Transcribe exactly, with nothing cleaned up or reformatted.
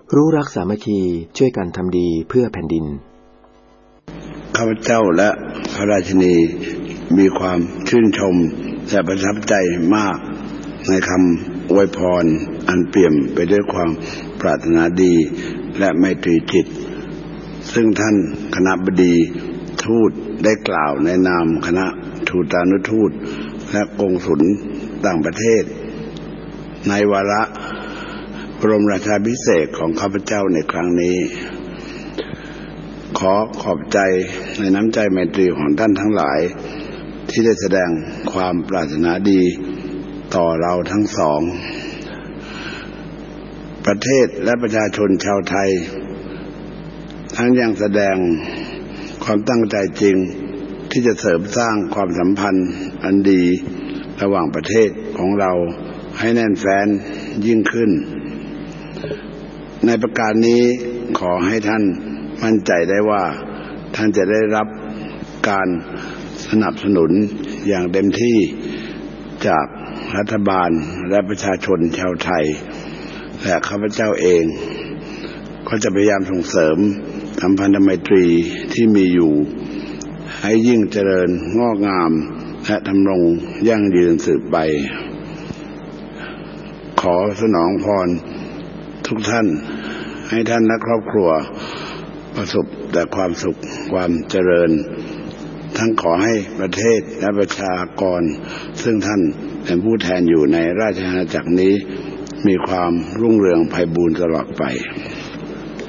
รู้รักสามัคคีช่วยกันทำดีเพื่อแผ่นดินข้าพเจ้าและพระราชินีมีความชื่นชมและประทับใจมากในคำอวยพรอันเปี่ยมไปด้วยความปรารถนาดีและไมตรีจิตซึ่งท่านคณบดีทูตได้กล่าวในนามคณะทูตานุทูตและกงสุลต่างประเทศในวาระบรมราชาภิเษกของข้าพเจ้าในครั้งนี้ขอขอบใจในน้ำใจไมตรีของท่านทั้งหลายที่ได้แสดงความปรารถนาดีต่อเราทั้งสองประเทศและประชาชนชาวไทยทั้งยังแสดงความตั้งใจจริงที่จะเสริมสร้างความสัมพันธ์อันดีระหว่างประเทศของเราให้แน่นแฟ้นยิ่งขึ้นในประการนี้ขอให้ท่านมั่นใจได้ว่าท่านจะได้รับการสนับสนุนอย่างเต็มที่จากรัฐบาลและประชาชนชาวไทยและข้าพเจ้าเองก็จะพยายามส่งเสริมสัมพันธไมตรีที่มีอยู่ให้ยิ่งเจริญงอกงามและดำรงยั่งยืนสืบไปขอสนองพรทุกท่านให้ท่านและครอบครัวประสบแต่ความสุขความเจริญทั้งขอให้ประเทศและประชากรซึ่งท่านเป็นผู้แทนอยู่ในราชอาณาจักรนี้มีความรุ่งเรืองไพบูลย์ตลอดไป